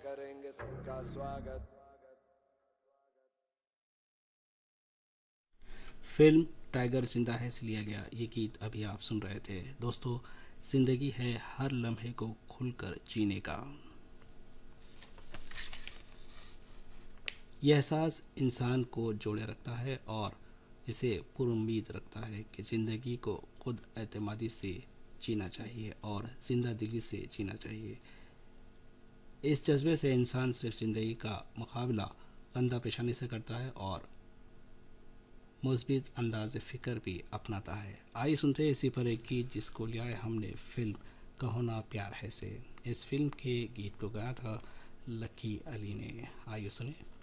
करेंगे सबका स्वागत। फिल्म टाइगर जिंदा है से लिया गया ये गीत अभी आप सुन रहे थे दोस्तों। जिंदगी है हर लम्हे को खुलकर जीने का। यह एहसास इंसान को जोड़े रखता है और इसे पुरुम्मीद रखता है कि ज़िंदगी को खुद एतमादी से जीना चाहिए और जिंदा दिली से जीना चाहिए। इस जज्बे से इंसान सिर्फ ज़िंदगी का मुकाबला कंधा पेशानी से करता है और मुस्बित अंदाज फ़िक्र भी अपनाता है। आइए सुनते हैं इसी पर एक गीत जिसको लिया है हमने फिल्म कहो ना प्यार है से। इस फिल्म के गीत को गाया था लकी अली ने। आइए सुने।